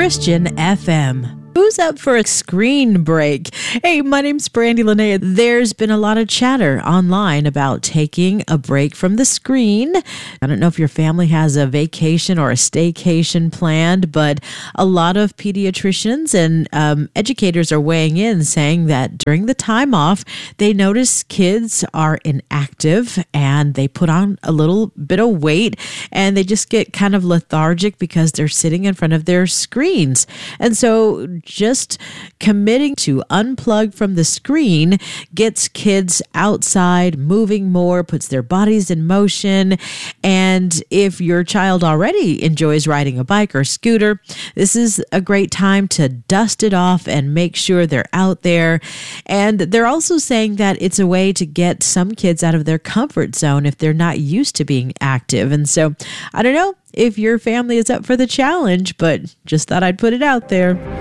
Christian FM. Who's up for a screen break? Hey, my name's Brandy Linnea. There's been a lot of chatter online about taking a break from the screen. I don't know if your family has a vacation or a staycation planned, but a lot of pediatricians and educators are weighing in saying that during the time off, they notice kids are inactive and they put on a little bit of weight and they just get kind of lethargic because they're sitting in front of their screens. And so just committing to unplug from the screen gets kids outside, moving more, puts their bodies in motion. And if your child already enjoys riding a bike or scooter, this is a great time to dust it off and make sure they're out there. And they're also saying that it's a way to get some kids out of their comfort zone if they're not used to being active. And so I don't know if your family is up for the challenge, but just thought I'd put it out there.